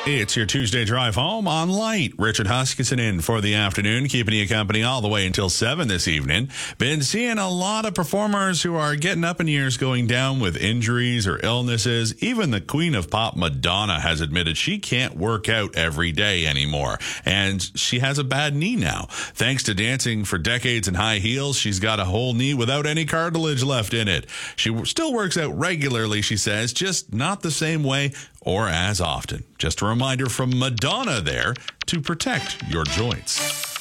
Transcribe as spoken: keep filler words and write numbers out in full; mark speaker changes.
Speaker 1: It's your Tuesday drive home on Light. Richard Huskisson in for the afternoon, keeping you company all the way until seven this evening. Been seeing a lot of performers who are getting up in years going down with injuries or illnesses. Even the queen of pop, Madonna, has admitted she can't work out every day anymore. And she has a bad knee now. Thanks to dancing for decades in high heels, she's got a whole knee without any cartilage left in it. She still works out regularly, she says, just not the same way or as often. Just a reminder from Madonna there to protect your joints.